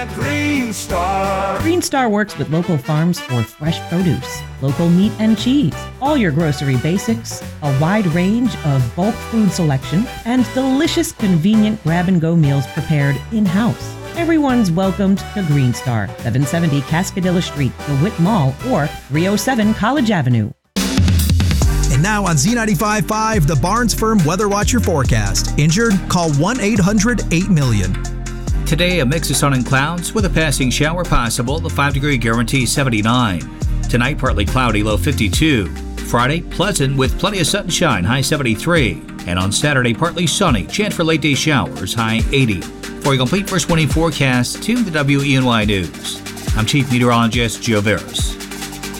Green Star. Green Star works with local farms for fresh produce, local meat and cheese, all your grocery basics, a wide range of bulk food selection, and delicious, convenient grab-and-go meals prepared in-house. Everyone's welcomed to Green Star, 770 Cascadilla Street, DeWitt Mall, or 307 College Avenue. And now on Z95.5, the Barnes Firm Weather Watcher forecast. Injured? Call 1-800-8-million. Today, a mix of sun and clouds with a passing shower possible. The 5-degree guarantee 79. Tonight, partly cloudy, low 52. Friday, pleasant with plenty of sunshine, high 73. And on Saturday, partly sunny, chance for late day showers, high 80. For a complete first warning forecast, tune the WENY News. I'm Chief Meteorologist Joe Veras.